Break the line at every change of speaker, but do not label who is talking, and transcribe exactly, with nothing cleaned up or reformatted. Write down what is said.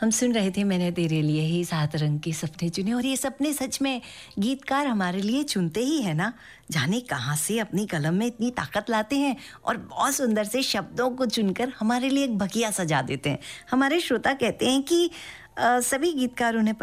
हम सुन रहे थे मैंने तेरे लिए ही सात रंग के सपने चुने, और ये सपने सच में गीतकार हमारे लिए चुनते ही है ना। जाने कहाँ से अपनी कलम में इतनी ताकत लाते हैं और बहुत सुंदर से शब्दों को चुनकर हमारे लिए एक बगिया सजा देते हैं। हमारे श्रोता कहते हैं कि आ, सभी गीतकार उन्हें